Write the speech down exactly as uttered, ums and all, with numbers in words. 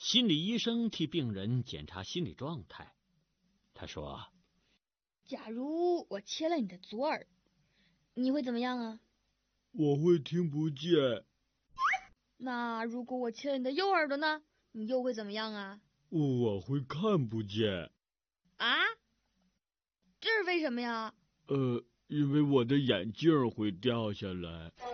心理医生替病人检查心理状态。他说： 假如我切了你的左耳，你会怎么样啊？ 我会听不见。 那如果我切了你的右耳朵呢？你又会怎么样啊？ 我会看不见。 啊？这是为什么呀？ 呃，因为我的眼镜会掉下来。